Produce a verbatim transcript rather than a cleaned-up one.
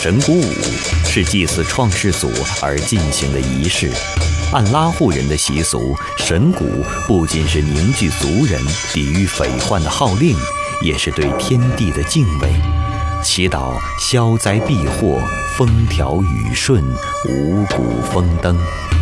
神鼓舞是祭祀创世祖而进行的仪式。按拉祜人的习俗，神鼓不仅是凝聚族人抵御匪患的号令，也是对天地的敬畏，祈祷消灾避祸、风调雨顺、五谷丰登。